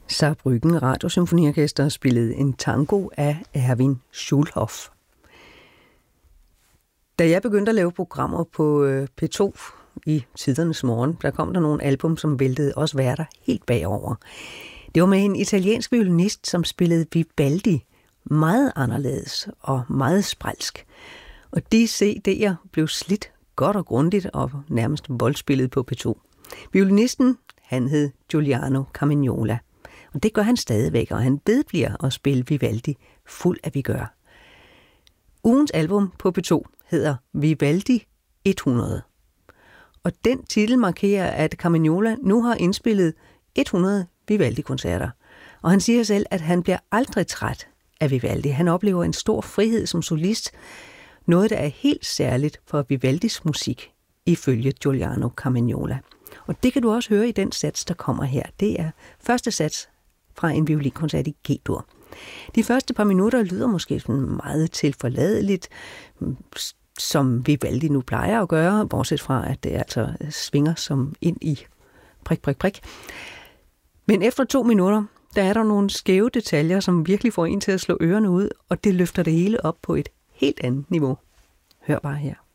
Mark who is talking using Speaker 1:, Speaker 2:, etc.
Speaker 1: Saarbrücken Radiosymfoniorkester spillede en tango af Erwin Schulhoff. Da jeg begyndte at lave programmer på P2 i tidernes morgen, der kom der nogle album, som væltede os værter helt bagover. Det var med en italiensk violinist, som spillede Vivaldi meget anderledes og meget sprælsk. Og de CD'er blev slidt godt og grundigt og nærmest voldspillet på P2. Violinisten, han hed Giuliano Carmignola. Og det gør han stadigvæk, og han vedbliver at spille Vivaldi fuld af vigør. Ugens album på P2 hedder Vivaldi 100. Og den titel markerer, at Carmignola nu har indspillet 100 Vivaldi-koncerter. Og han siger selv, at han bliver aldrig træt af Vivaldi. Han oplever en stor frihed som solist, noget der er helt særligt for Vivaldis musik, ifølge Giuliano Carmignola. Og det kan du også høre i den sats, der kommer her. Det er første sats fra en violinkoncert i G-dur. De første par minutter lyder måske sådan meget tilforladeligt, som Vivaldi nu plejer at gøre, bortset fra, at det altså svinger som ind i prik. Men efter 2 minutter, der er der nogle skæve detaljer, som virkelig får en til at slå ørerne ud, og det løfter det hele op på et helt andet niveau. Hør bare her.